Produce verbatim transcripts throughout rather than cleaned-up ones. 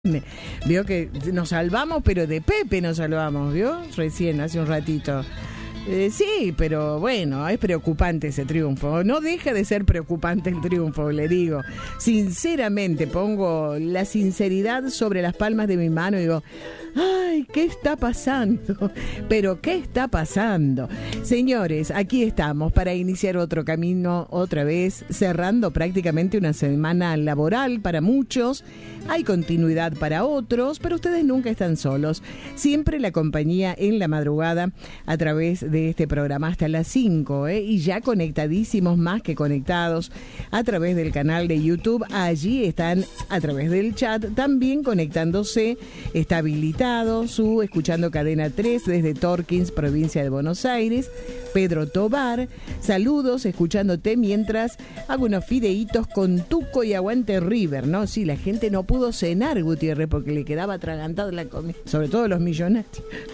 Vio que nos salvamos, pero de Pepe nos salvamos, ¿vio? Recién, hace un ratito. Eh, sí, pero bueno, es preocupante ese triunfo. No deja de ser preocupante el triunfo, le digo. Sinceramente, pongo la sinceridad sobre las palmas de mi mano y digo, ay, ¿qué está pasando? Pero ¿qué está pasando? Señores, aquí estamos para iniciar otro camino otra vez, cerrando prácticamente una semana laboral para muchos. Hay continuidad para otros, pero ustedes nunca están solos. Siempre la compañía en la madrugada a través de este programa hasta las cinco, ¿eh? Y ya conectadísimos, más que conectados, a través del canal de YouTube. Allí están a través del chat, también conectándose, está habilitado su Escuchando Cadena tres desde Torkins, provincia de Buenos Aires. Pedro Tobar, saludos, escuchándote mientras hago unos fideitos con tuco y aguante River, ¿no? Sí, la gente no pudo cenar, Gutiérrez, porque le quedaba atragantado la comida, sobre todo los millonarios.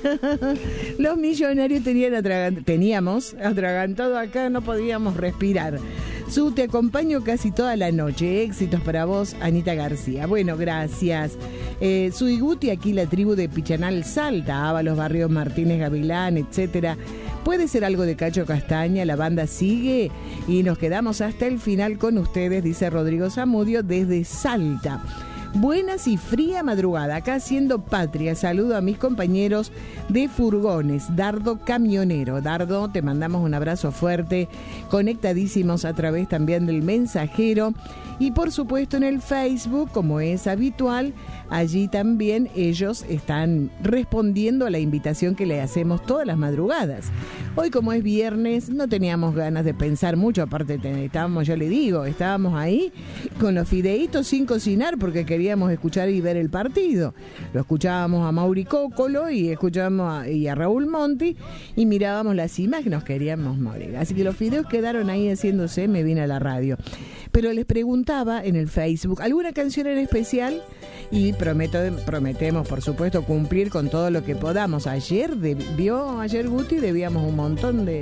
Los millonarios tenían atragant- teníamos atragantado acá, no podíamos respirar. Su te acompaño casi toda la noche. Éxitos para vos, Anita García. Bueno, gracias. Eh, su y Guti, aquí la tribu de Pichanal Salta, Ábalos, Barrios Martínez, Gavilán, etcétera. Puede ser algo de Cacho Castaña, la banda sigue y nos quedamos hasta el final con ustedes, dice Rodrigo Zamudio desde Salta. Buenas y fría madrugada, acá haciendo patria. Saludo a mis compañeros de furgones, Dardo Camionero. Dardo, te mandamos un abrazo fuerte, conectadísimos a través también del mensajero y por supuesto en el Facebook, como es habitual, allí también ellos están respondiendo a la invitación que le hacemos todas las madrugadas. Hoy, como es viernes, no teníamos ganas de pensar mucho, aparte estábamos, yo le digo, estábamos ahí con los fideitos sin cocinar porque queríamos escuchar y ver el partido. Lo escuchábamos a Mauri Cócolo y escuchábamos a, y a Raúl Monti y mirábamos las imágenes, nos queríamos morir. Así que los fideos quedaron ahí haciéndose, me vine a la radio. Pero les preguntaba en el Facebook, ¿alguna canción en especial? Y prometo, prometemos, por supuesto, cumplir con todo lo que podamos. Ayer, de, vio, ayer Guti, debíamos un montón de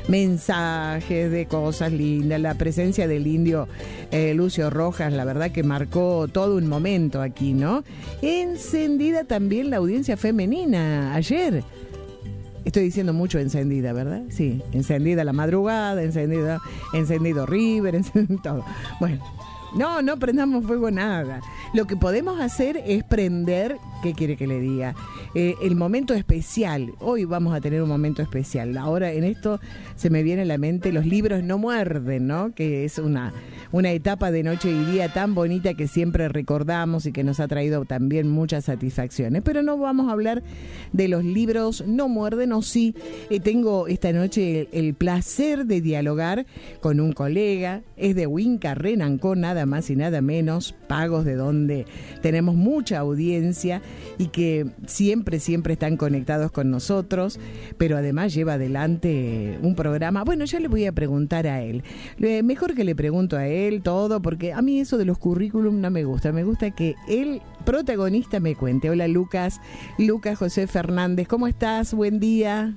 mensajes, de cosas lindas. La presencia del indio eh, Lucio Rojas, la verdad que marcó todo un momento aquí, ¿no? Encendida también la audiencia femenina ayer. Estoy diciendo mucho encendida, ¿verdad? Sí, encendida la madrugada, encendida, encendido River, encendido todo. Bueno, no, no prendamos fuego nada. Lo que podemos hacer es prender, ¿qué quiere que le diga? Eh, el momento especial. Hoy vamos a tener un momento especial. Ahora en esto se me viene a la mente Los libros no muerden, ¿no? Que es una, una etapa de noche y día tan bonita que siempre recordamos y que nos ha traído también muchas satisfacciones. Pero no vamos a hablar de Los libros no muerden, o sí. Eh, tengo esta noche el, el placer de dialogar con un colega. Es de Huinca, Renancó, nada más y nada menos, pagos de donde tenemos mucha audiencia y que siempre, siempre están conectados con nosotros, pero además lleva adelante un programa. Bueno, ya le voy a preguntar a él. Eh, mejor que le pregunto a él todo, porque a mí eso de los currículum no me gusta. Me gusta que el protagonista me cuente. Hola, Lucas. Lucas José Fernández, ¿cómo estás? Buen día.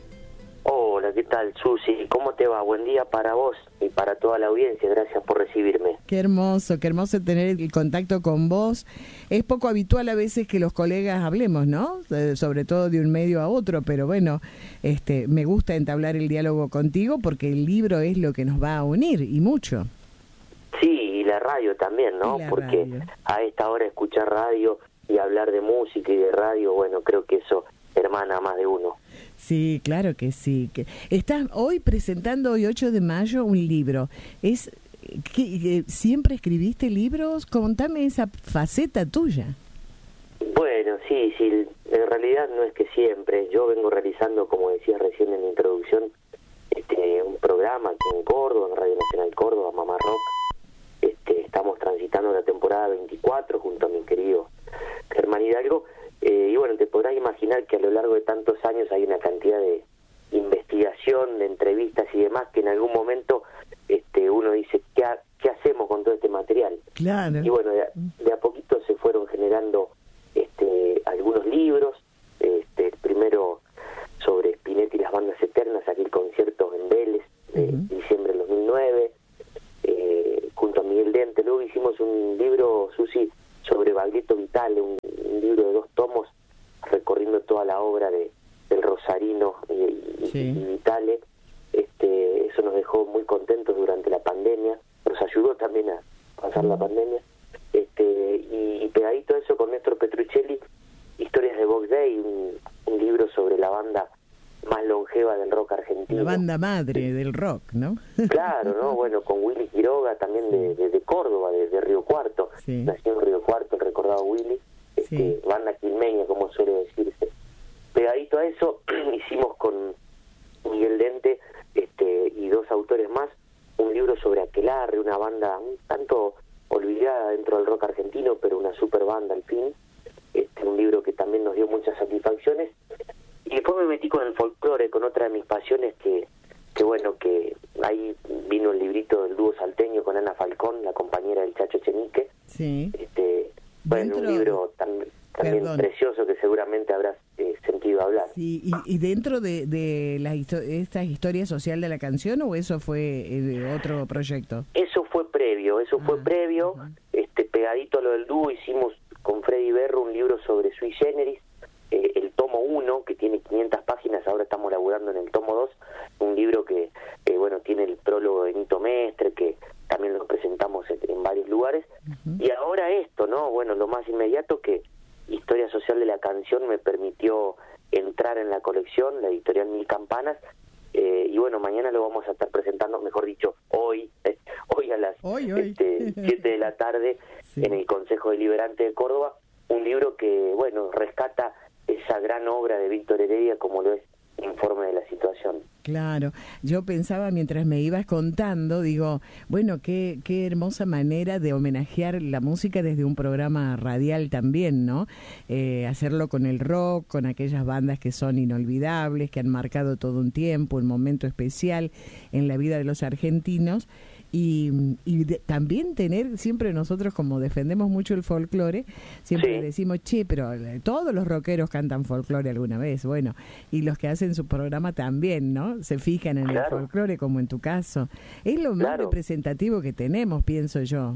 Hola, ¿qué tal, Susi? ¿Cómo te va? Buen día para vos y para toda la audiencia. Gracias por recibirme. Qué hermoso, qué hermoso tener el contacto con vos. Es poco habitual a veces que los colegas hablemos, ¿no? Eh, sobre todo de un medio a otro, pero bueno, este, me gusta entablar el diálogo contigo porque el libro es lo que nos va a unir, y mucho. Sí, y la radio también, ¿no? Porque radio, a esta hora escuchar radio y hablar de música y de radio, bueno, creo que eso hermana a más de uno. Sí, claro que sí. Que estás hoy presentando, hoy ocho de mayo, un libro. ¿Es que siempre escribiste libros? Contame esa faceta tuya. Bueno, sí, sí, en realidad no es que siempre. Yo vengo realizando, como decías recién en la introducción, este, un programa aquí en Córdoba, en Radio Nacional Córdoba, Mamá Rock. Este, estamos transitando la temporada veinticuatro junto a mi querido Germán Hidalgo. Eh, y bueno, te podrás imaginar que a lo largo de tantos años hay una cantidad de investigación, de entrevistas y demás, que en algún momento este, uno dice, ¿qué, ha, ¿qué hacemos con todo este material? Claro. Y bueno, de, de a poquito se fueron generando este, algunos libros. Este, el primero sobre Spinetta y las bandas eternas, aquel concierto en Vélez, de uh-huh. diciembre del dos mil nueve, eh, junto a Miguel Dente. Luego hicimos un libro, Susi, sobre Baglietto Vitale, un sí. digitales. Este, eso nos dejó muy contentos durante la pandemia, nos ayudó también a pasar la pandemia. Este, y, y pegadito a eso con Néstor Petruccelli, Historias de Box Day, un, un libro sobre la banda más longeva del rock argentino. La banda madre del rock, ¿no? Claro, ¿no? Bueno, con Willy Quiroga, también de, de, de Córdoba, de, de Río Cuarto. Sí. Nació en Río Cuarto, el recordado Willy. Este, sí. Banda quilmeña, como suele decirse. Pegadito a eso, hicimos con Miguel Dente este, y dos autores más un libro sobre Aquelarre, una banda un tanto olvidada dentro del rock argentino, pero una super banda al fin. Este, un libro que también nos dio muchas satisfacciones. Y después me metí con el folclore, con otra de mis pasiones, que, que bueno, que ahí vino el librito del dúo salteño con Ana Falcón, la compañera del Chacho Echenique. Sí. Este, bueno, un libro tan, también Perdón. precioso que seguramente habrás eh, sentido hablar. Sí, y, y dentro de, de la histo esta historia social de la canción, ¿o eso fue eh, otro proyecto? Eso fue previo, eso ah, fue previo, uh-huh. este pegadito a lo del dúo hicimos con Freddy Berro un libro sobre Sui Generis, eh, el tomo uno, que tiene quinientas páginas, ahora estamos laburando en el tomo dos, un libro que, eh, bueno, tiene el prólogo de Nito Mestre, que también lo presentamos en, en varios lugares, uh-huh. y ahora esto, ¿no? Bueno, lo más inmediato, que Historia Social de la Canción me permitió entrar en la colección, la editorial Mil Campanas, eh, y bueno, mañana lo vamos a estar presentando, mejor dicho, hoy, eh, hoy a las hoy, hoy. Este, siete de la tarde, sí. en el Consejo Deliberante de Córdoba, un libro que, bueno, rescata esa gran obra de Víctor Heredia, como lo es Informe de la Situación. Claro, yo pensaba mientras me ibas contando, digo, bueno, qué, qué hermosa manera de homenajear la música desde un programa radial también, ¿no? Eh, hacerlo con el rock, con aquellas bandas que son inolvidables, que han marcado todo un tiempo, un momento especial en la vida de los argentinos. Y, y de, también tener, siempre nosotros como defendemos mucho el folclore, siempre sí. decimos, che, pero todos los rockeros cantan folclore alguna vez, bueno, y los que hacen su programa también, ¿no? Se fijan en claro. el folclore, como en tu caso. Es lo más claro. representativo que tenemos, pienso yo.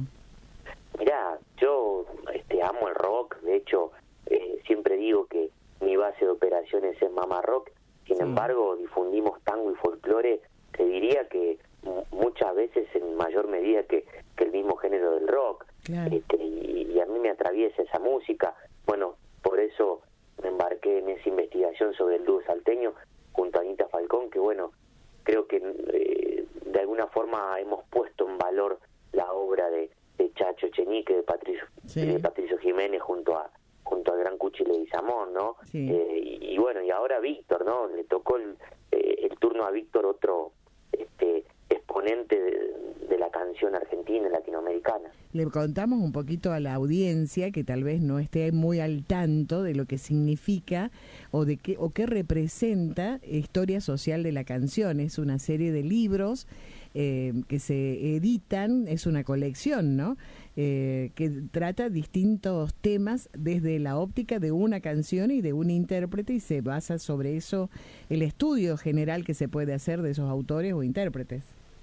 Mirá, yo este, amo el rock, de hecho, eh, siempre digo que mi base de operaciones es Mamá Rock, sin sí. embargo, difundimos tango y folclore, te diría que muchas veces en mayor medida que, que el mismo género del rock, claro. este, y, y a mí me atraviesa esa música. Bueno, por eso me embarqué en esa investigación sobre el dúo salteño junto a Anita Falcón, que bueno, creo que eh, de alguna forma hemos puesto en valor la obra de, de Chacho Echenique, de Patricio, sí. de Patricio Jiménez junto a junto al gran Cuchi Leguizamón, ¿no? Sí. Eh, y, y bueno, y ahora Víctor, ¿no? Le tocó el, eh, el turno a Víctor, otro este exponente de, de la canción argentina y latinoamericana. Le contamos un poquito a la audiencia que tal vez no esté muy al tanto de lo que significa o de qué o qué representa Historia Social de la Canción. Es una serie de libros eh, que se editan, es una colección, ¿no? Eh, que trata distintos temas desde la óptica de una canción y de un intérprete, y se basa sobre eso el estudio general que se puede hacer de esos autores o intérpretes.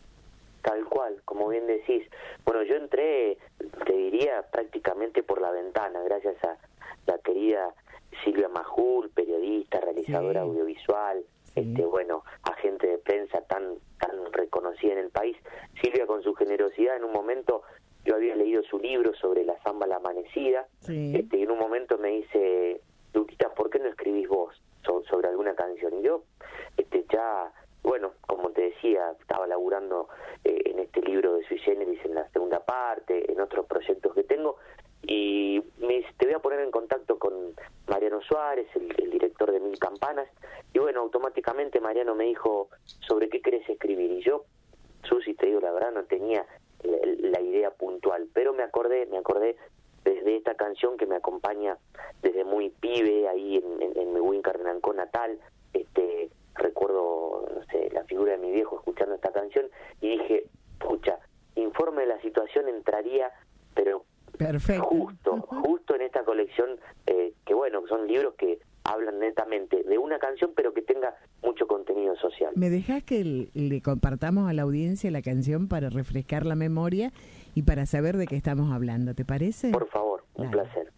Tal cual, como bien decís. Bueno, yo entré, te diría, prácticamente por la ventana, gracias a la querida Silvia Majul, periodista, realizadora sí. audiovisual, sí. este bueno, agente de prensa tan tan reconocida en el país. Silvia, con su generosidad, en un momento yo había leído su libro sobre la samba La Amanecida, sí. este, y en un momento me dice, Luquita, ¿por qué no escribís vos so, sobre alguna canción? Y yo este ya... Bueno, como te decía, estaba laburando eh, en este libro de Sui Generis en la segunda parte, en otros proyectos que tengo, y me dice, te voy a poner en contacto con Mariano Suárez, el, el director de Mil Campanas, y bueno, automáticamente Mariano me dijo, ¿sobre qué querés escribir? Y yo, Susi, te digo la verdad, no tenía la, la idea puntual, pero me acordé, me acordé desde esta canción que me acompaña desde muy pibe, ahí en, en, en mi Huíncar Renancó natal, este... recuerdo, no sé, la figura de mi viejo escuchando esta canción y dije, pucha, Informe de la Situación entraría, pero perfecto. justo, justo en esta colección, eh, que bueno, son libros que hablan netamente de una canción, pero que tenga mucho contenido social. ¿Me dejás que le compartamos a la audiencia la canción para refrescar la memoria y para saber de qué estamos hablando? ¿Te parece? Por favor, un Dale. placer.